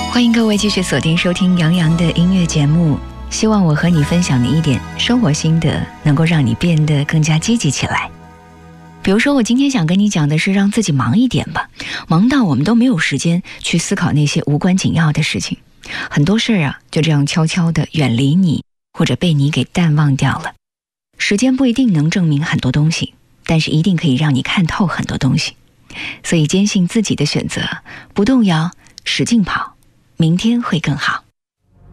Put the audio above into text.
欢迎各位继续锁定收听杨洋的音乐节目，希望我和你分享的一点生活心得能够让你变得更加积极起来。比如说我今天想跟你讲的是让自己忙一点吧，忙到我们都没有时间去思考那些无关紧要的事情，很多事啊就这样悄悄地远离你，或者被你给淡忘掉了。时间不一定能证明很多东西，但是一定可以让你看透很多东西。所以坚信自己的选择，不动摇，使劲跑，明天会更好。